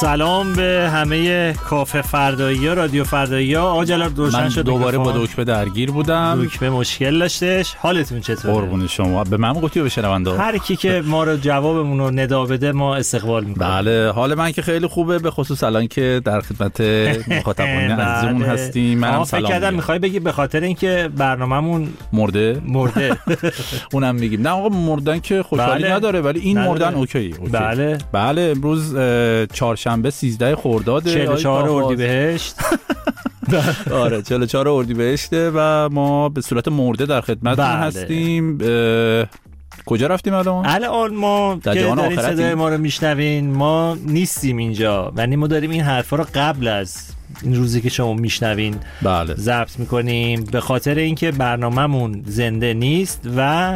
سلام به همه کافه فردایی ها، رادیو فردایی ها. آقا جلال روشن شد. من دوباره با دکمه درگیر بودم. دکمه مشکل داشتش. حالتون چطوره؟ قربون شما. به من گفتی به شنونده هر کی که ما رو جوابمون رو ندا بده ما استقبال میکنیم. بله، حال من که خیلی خوبه، به خصوص الان که در خدمت مخاطبان عزیزمون هستیم. من فکر کردم میخوای بگی به خاطر اینکه برنامه‌مون مرده اونم میگیم. نه آقا، مردن که خوشحالی نداره، ولی این مردن اوکی. بله امروز چهارشنبه 13 خرداد 44 اردیبهشت. آره 44 اردیبهشته و ما به صورت مرده در خدمتتون هستیم. کجا رفتیم الان ما که دارین صدای ما رو میشنوین، ما نیستیم اینجا، یعنی ما داریم این حرفا رو قبل از این روزی که شما میشنوین ضبط میکنیم، به خاطر اینکه برنامه‌مون زنده نیست و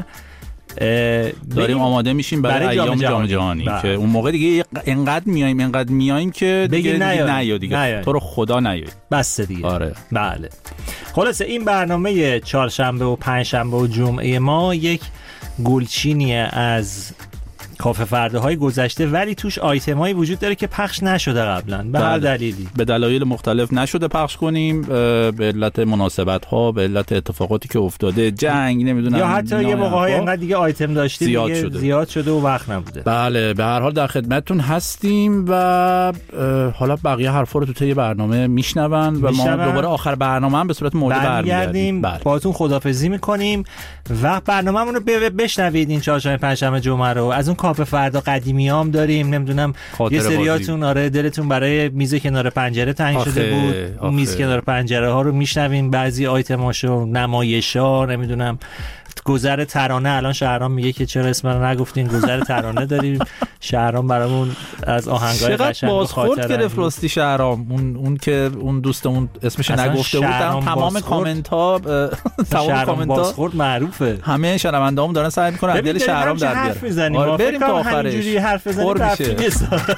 داریم آماده میشیم برای ایام جام جهانی که اون موقع دیگه انقدر میایم که دیگه نیا دیگه تو رو خدا نیا بس دیگه. آره بله. خلاصه این برنامه چهارشنبه و پنجشنبه و جمعه ما یک گلچینیه از کافه فرداهای گذشته، ولی توش آیتمایی وجود داره که پخش نشده قبلا به هر دلیلی، به دلایل مختلف نشده پخش کنیم، به علت مناسبت ها، به علت اتفاقاتی که افتاده، جنگ، نمیدونم، یا حتی یه موقع‌های انقدر دیگه آیتم داشتیم زیاد شده و وقت نبوده. بله، به هر حال در خدمتتون هستیم و حالا بقیه حرفا رو تو طی برنامه میشنون و ما دوباره آخر برنامه هم به صورت مورد برمیگردیم. باهاتون خداحافظی میکنیم و برنامه‌مون رو بشنوید. این چهارشنبه پنجشنبه جمعه رو از اون کافه فردا قدیمیام داریم، نمیدونم یه سریاتون آره دلتون برای میز کنار پنجره تنگ شده بود، اون میز کنار پنجره ها رو میشنوین، بعضی آیتماشو، نمایشا، نمیدونم گذر ترانه. الان شهرام میگه که چرا اسم رو نگفتین، گذر ترانه داریم. شهرام برامون از آهنگای قشنگ بازخورد گرفت راستی شهرام، اون که اون دوستمون اسمش نگفته بود، تمام کامنت ها تمام کامنت ها بازخورد معروفه، همه شنونده‌هام دارن سعی میکنن از دل شهرام در بیارن. بریم تا آخرش همینجوری حرف بزنیم.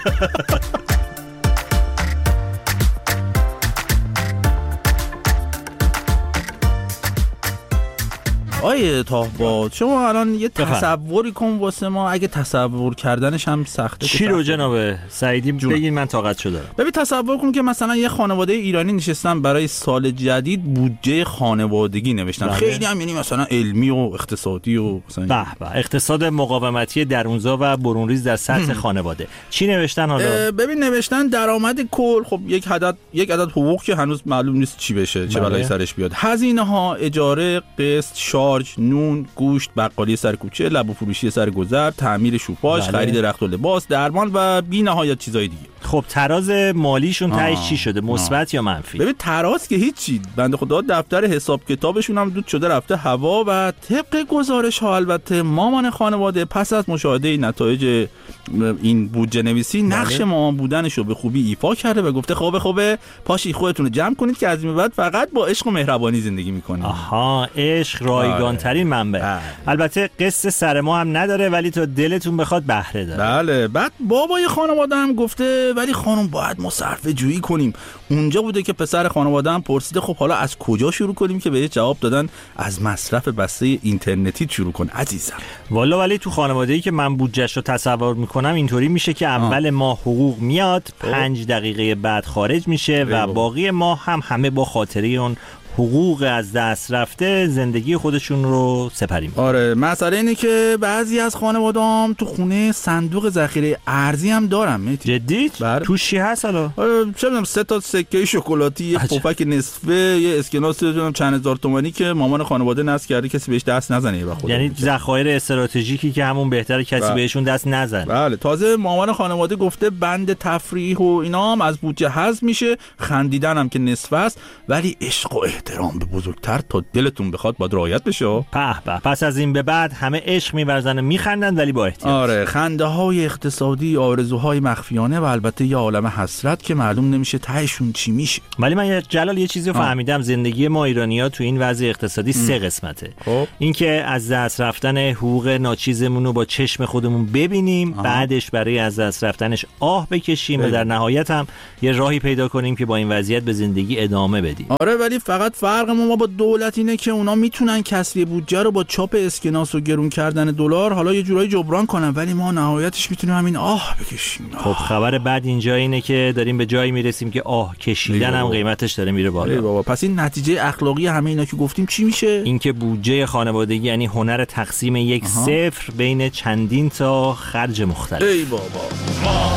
آیه تاهباد، شما الان یه تصوری کن واسه ما، اگه تصور کردنش هم سخته. چی رو جناب سعیدی بگین، من طاقتشو دارم. ببین تصور کن که مثلا یه خانواده ایرانی نشستن برای سال جدید بودجه خانوادگی نوشتن، خیلی هم یعنی مثلا علمی و اقتصادی و مثلا اقتصاد مقاومتی درونزا و برونریز در سطح خانواده. چی نوشتن حالا؟ ببین نوشتن درآمد کل، خب یک عدد حقوق که هنوز معلوم نیست چی بشه، چه بلایی سرش بیاد، هزینه ها، اجاره، قسط، نون، گوشت، بقالی سر کوچه، لب و فروشی سر گذر، تعمیر شوپاژ، خرید رخت و لباس، درمان و بی نهایت چیزای دیگه. خب تراز مالیشون تهش چی شده، مثبت یا منفی؟ ببین تراز که هیچی، بنده خدا دفتر حساب کتابشون هم دود شده رفته هوا و طبق گزارش ها البته مامان خانواده پس از مشاهده نتایج این بودجه نویسی نقش مامان بودنش رو به خوبی ایفا کرده و گفته خوبه پاشی خودتون رو جمع کنید که از این بعد فقط با عشق و مهربانی زندگی میکنید. آها، عشق رایگان ترین منبع. البته قصه سر ما هم نداره، ولی تا دلتون بخواد بهره داره. بله. بعد بابای خانواده هم گفته ولی خانم باید ما صرفه جویی کنیم. اونجا بوده که پسر خانواده هم پرسیده خب حالا از کجا شروع کنیم، که بهش جواب دادن از مصرف بسته اینترنتی شروع کن عزیزم. والا ولی تو خانواده‌ای که من بودجه‌اش رو تصور میکنم اینطوری میشه که اول ماه حقوق میاد، 5 دقیقه بعد خارج میشه و باقی ماه هم همه با خاطره اون حقوق از دست رفته زندگی خودشون رو سپری. آره، مسئله اینه که بعضی از خانواده‌ام تو خونه صندوق ذخیره ارزی هم دارم. جدی؟ توش چی هست حالا؟ چه می‌دونم 3 تا سکه شکلاتی، یه پفک نصفه، یه اسکناس چند هزار تومانی که مامان خانواده نصب کرده کسی بهش دست نزنه به خدا. یعنی ذخایر استراتژیکی که همون بهتره کسی بهشون دست نزنه. بله. تازه مامان خانواده گفته بند تفریح و اینا هم از بودجه حذف میشه، خندیدن هم که نصف است، ولی عشق و احترام به بزرگتر تا دلتون بخواد باید رعایت بشه. پس از این به بعد همه عشق می‌ورزن و میخندن ولی با احتیاط. آره، خنده‌های اقتصادی، آرزوهای مخفیانه و البته یه عالم حسرت که معلوم نمیشه تهشون چی میشه. ولی من جلال یه چیزی رو فهمیدم، زندگی ما ایرانی‌ها تو این وضع اقتصادی 3 قسمته. این که از دست رفتن حقوق ناچیزمون رو با چشم خودمون ببینیم، بعدش برای از دست رفتنش آه بکشیم و در نهایت هم یه راهی پیدا کنیم که با این وضعیت به زندگی ادامه بدیم. آره، ولی فقط فرق ما با دولت اینه که اونا میتونن کسری بودجه رو با چاپ اسکناس و گرون کردن دلار حالا یه جورایی جبران کنن، ولی ما نهایتش میتونیم همین بکشیم. خب خبر بعد اینجا اینه که داریم به جایی میرسیم که کشیدن هم قیمتش داره میره بالا. بابا پس این نتیجه اخلاقی همه اینا که گفتیم چی میشه؟ اینکه بودجه خانوادگی یعنی هنر تقسیم 1 0 بین چندین تا خرج مختلف. ای بابا.